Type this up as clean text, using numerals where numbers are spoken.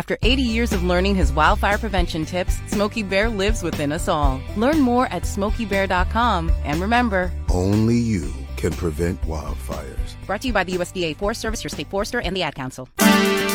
After 80 years of learning his wildfire prevention tips, Smokey Bear lives within us all. Learn more at SmokeyBear.com. And remember, only you can prevent wildfires. Brought to you by the USDA Forest Service, your state forester, and the Ad Council.